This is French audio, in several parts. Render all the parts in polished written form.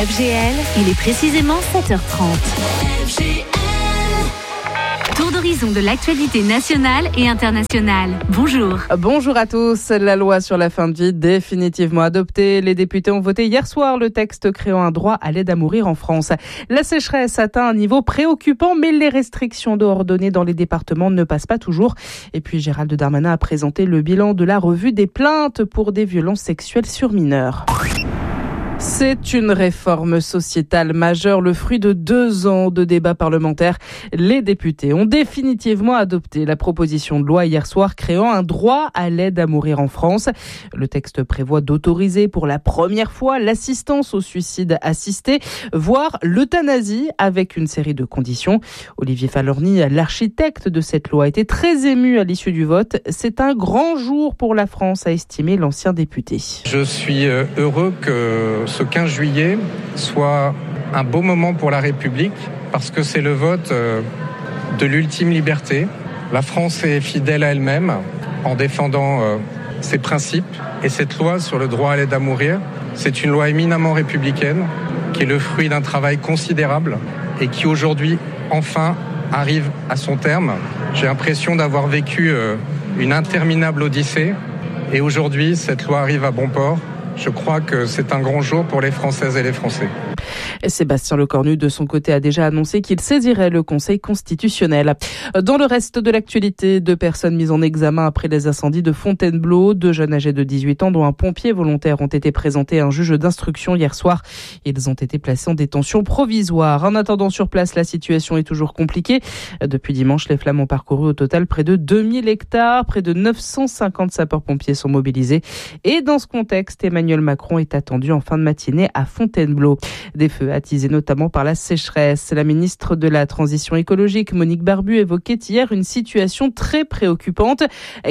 FGL, il est précisément 7h30. FGL. Tour d'horizon de l'actualité nationale et internationale. Bonjour. Bonjour à tous. La loi sur la fin de vie définitivement adoptée. Les députés ont voté hier soir le texte créant un droit à l'aide à mourir en France. La sécheresse atteint un niveau préoccupant, mais les restrictions d'eau ordonnées dans les départements ne passent pas toujours. Et puis Gérald Darmanin a présenté le bilan de la revue des plaintes pour des violences sexuelles sur mineurs. C'est une réforme sociétale majeure, le fruit de 2 ans de débats parlementaires. Les députés ont définitivement adopté la proposition de loi hier soir créant un droit à l'aide à mourir en France. Le texte prévoit d'autoriser pour la première fois l'assistance au suicide assisté, voire l'euthanasie avec une série de conditions. Olivier Falorni, l'architecte de cette loi, était très ému à l'issue du vote. C'est un grand jour pour la France, a estimé l'ancien député. Je suis heureux que ce 15 juillet soit un beau moment pour la République parce que c'est le vote de l'ultime liberté. La France est fidèle à elle-même en défendant ses principes et cette loi sur le droit à l'aide à mourir, c'est une loi éminemment républicaine qui est le fruit d'un travail considérable et qui aujourd'hui enfin arrive à son terme. J'ai l'impression d'avoir vécu une interminable odyssée et aujourd'hui cette loi arrive à bon port. Je crois que c'est un grand jour pour les Françaises et les Français. Sébastien Lecornu, de son côté, a déjà annoncé qu'il saisirait le Conseil constitutionnel. Dans le reste de l'actualité, 2 personnes mises en examen après les incendies de Fontainebleau. 2 jeunes âgés de 18 ans, dont un pompier volontaire, ont été présentés à un juge d'instruction hier soir. Ils ont été placés en détention provisoire. En attendant sur place, la situation est toujours compliquée. Depuis dimanche, les flammes ont parcouru au total près de 2000 hectares. Près de 950 sapeurs-pompiers sont mobilisés. Et dans ce contexte, Emmanuel Macron est attendu en fin de matinée à Fontainebleau. Des feux attisés notamment par la sécheresse. La ministre de la Transition écologique, Monique Barbu, évoquait hier une situation très préoccupante.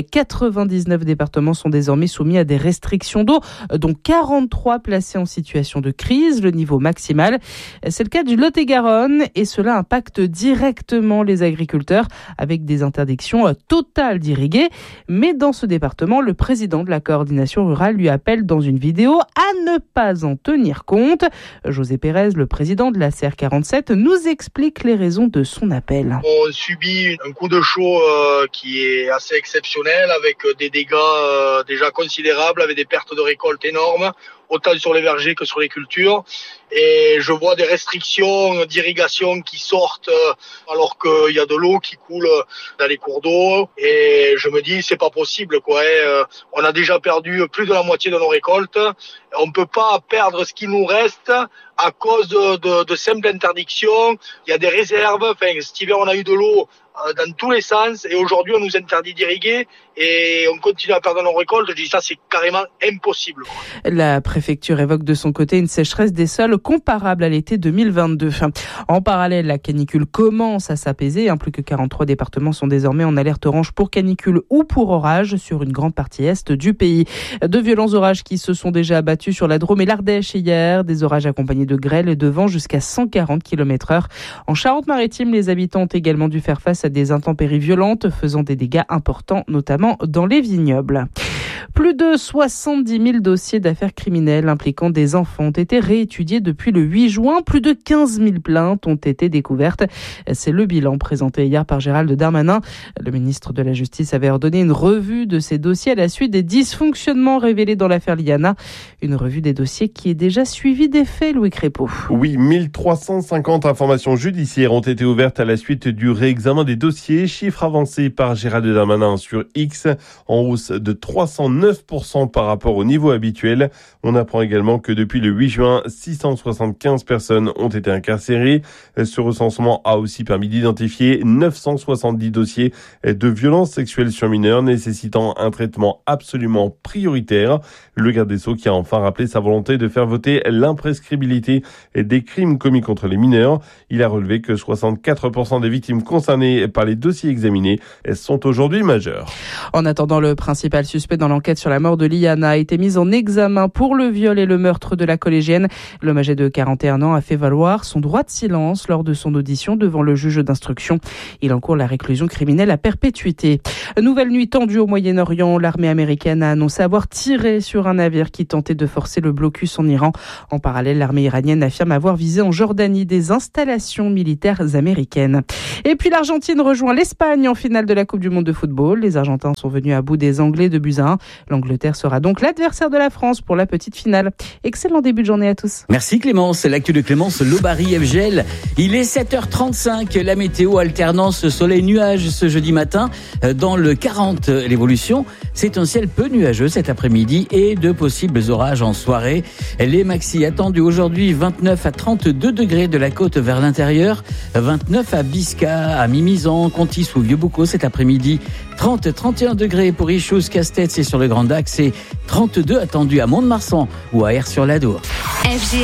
99 départements sont désormais soumis à des restrictions d'eau, dont 43 placés en situation de crise, le niveau maximal. C'est le cas du Lot-et-Garonne et cela impacte directement les agriculteurs avec des interdictions totales d'irriguer. Mais dans ce département, le président de la coordination rurale lui appelle dans une vidéo à ne pas en tenir compte. José Pérez, le président de la CR47, nous explique les raisons de son appel. On subit un coup de chaud qui est assez exceptionnel avec des dégâts déjà considérables, avec des pertes de récolte énormes, autant sur les vergers que sur les cultures. Et je vois des restrictions d'irrigation qui sortent alors qu'il y a de l'eau qui coule dans les cours d'eau. Et je me dis, c'est pas possible, quoi. On a déjà perdu plus de la moitié de nos récoltes. On ne peut pas perdre ce qui nous reste à cause de simples interdictions. Il y a des réserves. Enfin, cet hiver, on a eu de l'eau dans tous les sens et aujourd'hui on nous interdit d'irriguer et on continue à perdre nos récoltes. Je dis ça, c'est carrément impossible. La préfecture évoque de son côté une sécheresse des sols comparable à l'été 2022. En parallèle, la canicule commence à s'apaiser. Plus que 43 départements sont désormais en alerte orange pour canicule ou pour orage sur une grande partie est du pays. De violents orages qui se sont déjà abattus sur la Drôme et l'Ardèche hier. Des orages accompagnés de grêle et de vent jusqu'à 140 km/h. En Charente-Maritime, les habitants ont également dû faire face à des intempéries violentes faisant des dégâts importants, notamment dans les vignobles. Plus de 70 000 dossiers d'affaires criminelles impliquant des enfants ont été réétudiés depuis le 8 juin. Plus de 15 000 plaintes ont été découvertes. C'est le bilan présenté hier par Gérald Darmanin. Le ministre de la Justice avait ordonné une revue de ces dossiers à la suite des dysfonctionnements révélés dans l'affaire Liana. Une revue des dossiers qui est déjà suivie des faits, Louis Crépeau. Oui, 1350 informations judiciaires ont été ouvertes à la suite du réexamen des dossiers. Chiffre avancé par Gérald Darmanin sur X, en hausse de 309% par rapport au niveau habituel. On apprend également que depuis le 8 juin, 675 personnes ont été incarcérées. Ce recensement a aussi permis d'identifier 970 dossiers de violences sexuelles sur mineurs nécessitant un traitement absolument prioritaire. Le garde des Sceaux qui a enfin rappelé sa volonté de faire voter l'imprescriptibilité des crimes commis contre les mineurs. Il a relevé que 64% des victimes concernées par les dossiers examinés sont aujourd'hui majeures. En attendant, le principal suspect dans l'enquête l'enquête sur la mort de Liana a été mise en examen pour le viol et le meurtre de la collégienne. L'homme âgé de 41 ans a fait valoir son droit de silence lors de son audition devant le juge d'instruction. Il encourt la réclusion criminelle à perpétuité. Nouvelle nuit tendue au Moyen-Orient. L'armée américaine a annoncé avoir tiré sur un navire qui tentait de forcer le blocus en Iran. En parallèle, l'armée iranienne affirme avoir visé en Jordanie des installations militaires américaines. Et puis l'Argentine rejoint l'Espagne en finale de la Coupe du Monde de football. Les Argentins sont venus à bout des Anglais de buts à 1. L'Angleterre sera donc l'adversaire de la France pour la petite finale. Excellent début de journée à tous. Merci Clémence. L'actu de Clémence Lobary FGL. Il est 7h35. La météo alternance soleil-nuage ce jeudi matin. Dans le 40, l'évolution, c'est un ciel peu nuageux cet après-midi et de possibles orages en soirée. Les maxi attendus aujourd'hui 29 à 32 degrés de la côte vers l'intérieur, 29 à Bisca, à Mimizan, Contis ou Vieux-Boucau cet après-midi, 30-31 degrés pour Ichouz, Castets et sur le Grand Dax et 32 attendus à Mont-de-Marsan ou à Aire-sur-l'Adour.